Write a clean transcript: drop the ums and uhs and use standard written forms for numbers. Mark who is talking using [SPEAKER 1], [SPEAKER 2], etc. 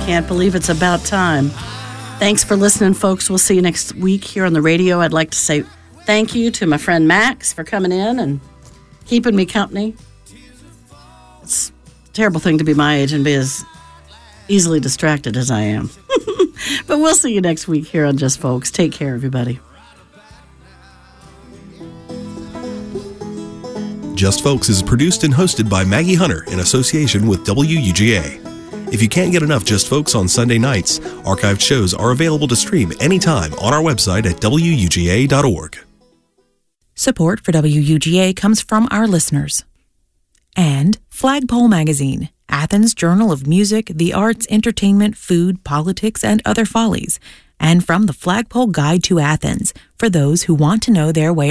[SPEAKER 1] Can't believe it's about time. Thanks for listening, folks. We'll see you next week here on the radio. I'd like to say thank you to my friend Max for coming in and keeping me company. It's a terrible thing to be my age and be as easily distracted as I am. But we'll see you next week here on Just Folks. Take care, everybody.
[SPEAKER 2] Just Folks is produced and hosted by Maggie Hunter in association with WUGA. If you can't get enough Just Folks on Sunday nights, archived shows are available to stream anytime on our website at WUGA.org.
[SPEAKER 3] Support for WUGA comes from our listeners. And Flagpole Magazine, Athens' journal of music, the arts, entertainment, food, politics, and other follies. And from the Flagpole Guide to Athens, for those who want to know their way